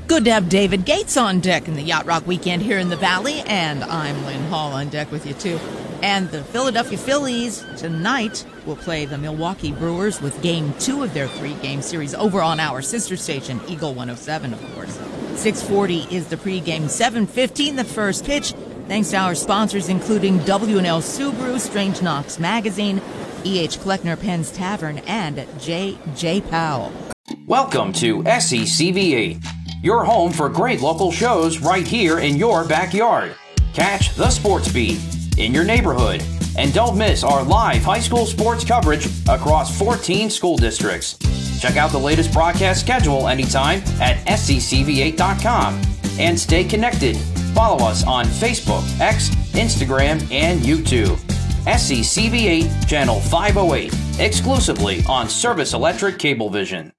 Good to have David Gates on deck in the Yacht Rock weekend here in the Valley, and I'm Lynn Hall on deck with you too. And the Philadelphia Phillies tonight will play the Milwaukee Brewers with Game 2 of their 3-game series over on our sister station, Eagle 107, of course. 6:40 is the pregame, 7:15 the first pitch. Thanks to our sponsors, including W&L Subaru, Strange Knox Magazine, E.H. Kleckner Penn's Tavern, and J.J. Powell. Welcome to SECV8, your home for great local shows right here in your backyard. Catch the Sports Beat in your neighborhood, and don't miss our live high school sports coverage across 14 school districts. Check out the latest broadcast schedule anytime at SECV8.com and stay connected. Follow us on Facebook, X, Instagram, and YouTube. SECV8 Channel 508, exclusively on Service Electric Cablevision.